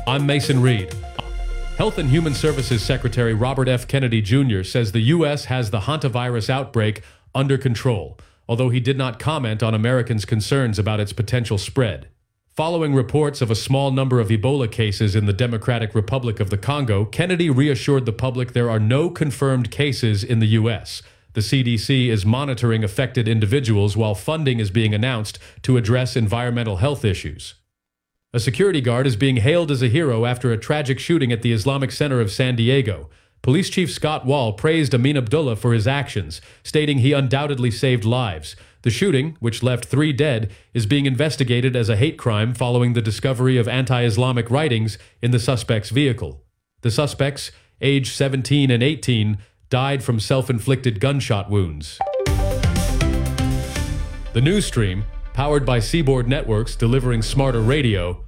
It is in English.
I'm Mason Reed. Health and Human Services Secretary Robert F. Kennedy Jr. says the U.S. has the hantavirus outbreak under control, although he did not comment on Americans' concerns about its potential spread. Following reports of a small number of Ebola cases in the Democratic Republic of the Congo, Kennedy reassured the public there are no confirmed cases in the U.S. The CDC is monitoring affected individuals while funding is being announced to address environmental health issues. A security guard is being hailed as a hero after a tragic shooting at the Islamic Center of San Diego. Police Chief Scott Wall praised Amin Abdullah for his actions, stating he undoubtedly saved lives. The shooting, which left 3 dead, is being investigated as a hate crime following the discovery of anti-Islamic writings in the suspect's vehicle. The suspects, aged 17 and 18, died from self-inflicted gunshot wounds. The news stream, powered by Seaboard Networks delivering smarter radio,